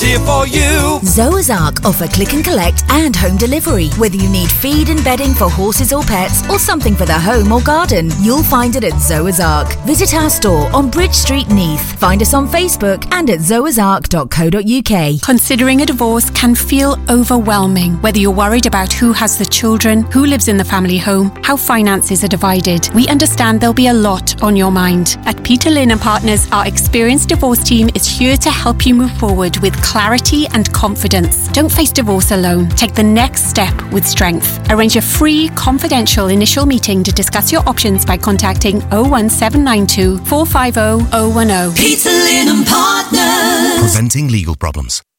here for you. Zoazark offer click and collect and home delivery. Whether you need feed and bedding for horses or pets, or something for the home or garden, you'll find it at Zoazark. Visit our store on Bridge Street, Neath. Find us on Facebook and at zoazark.co.uk. Considering a divorce can feel overwhelming. Whether you're worried about who has the children, who lives in the family home, how finances are divided, we understand there'll be a lot on your mind. At Peter Lynn and Partners, our experienced divorce team is here to help you move forward with clarity and confidence. Don't face divorce alone. Take the next step with strength. Arrange a free, confidential initial meeting to discuss your options by contacting 01792 450 010. Peter Lynn and Partners. Preventing legal problems.